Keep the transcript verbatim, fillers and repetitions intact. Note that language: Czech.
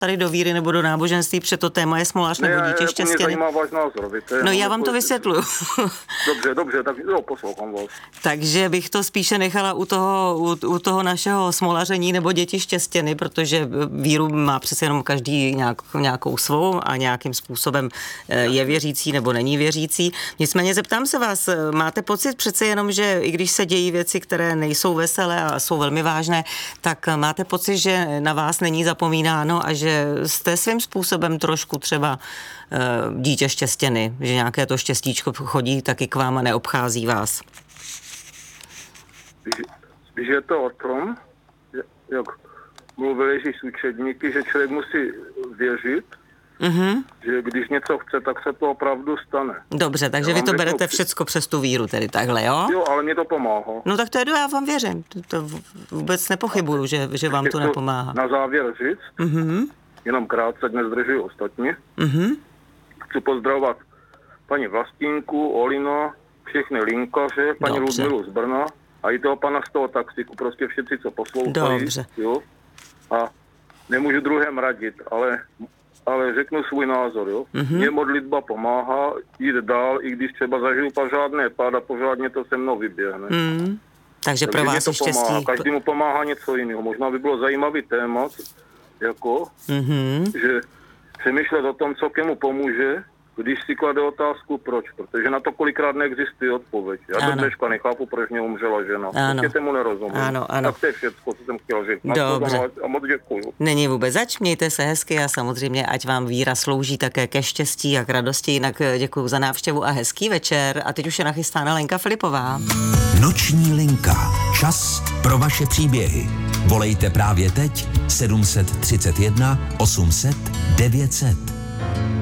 tady do víry nebo do náboženství, protože to téma je smolář nebo dítě štěstěny. Ne, mě zajímá váš názor. Víte? No já vám to vysvětluju. Dobře, dobře, tak jo, poslouchám vás. Takže bych to spíše nechala u toho, u, u toho našeho smolaření nebo děti štěstěny, protože víru má přece jenom každý nějak, nějakou svou a nějakým způsobem je věřící nebo není věřící. Nicméně zeptám se vás, máte pocit přece jenom, že i když se dějí věci, které nejsou veselé a jsou velmi vážné, tak máte pocit, že na vás není zapomínáno a že jste svým způsobem trošku třeba uh, dítě štěstěny, že nějaké to štěstíčko chodí taky k vám a neobchází vás? Když, když je to o tom, jak mluvili Ježíš s učedníky, že člověk musí věřit, mm-hmm. že když něco chce, tak se to opravdu stane. Dobře, takže já vy to berete při... všecko přes tu víru tedy takhle, jo? Jo, ale mě to pomáhá. No tak to je, já vám věřím. To, to vůbec nepochybuju, že, že vám to nepomáhá. Na závěr říct, mm-hmm. jenom krátce, dnes zdržuji ostatní. Mm-hmm. Chci pozdravovat paní Vlastínku, Olino, všechny linkaře, paní Dobře. Ludmilu z Brna a i toho pana z toho taxiku, prostě všichni, co poslouchají. Dobře. Jo? A nemůžu druhém radit, ale, ale řeknu svůj názor. Jo? Mm-hmm. Mně modlitba pomáhá jít dál, i když třeba zažiju pořádné pád a pořádně to se mnou vyběhne. Mm. Takže, Takže pro vás to je štěstí. Pomáhá. Každému pomáhá něco jiného. Možná by bylo zajímavý téma, jako, mm-hmm. že přemýšlet o tom, co kému pomůže, když si klade otázku, proč. Protože na to kolikrát neexistuje odpověď. Já do dneška nechápu, proč mě umřela žena. Prostě tomu nerozumím. Ano, ano. Tak to je všechno, co jsem chtěl říct. Dobře. A moc děkuju. Není vůbec zač, mějte se hezky a samozřejmě, ať vám víra slouží také ke štěstí a k radosti. Jinak děkuju za návštěvu a hezký večer. A teď už je nachystána Lenka Filipová. Noční linka. Čas pro vaše příběhy. Volejte právě teď sedm set třicet jedna osm set devět set.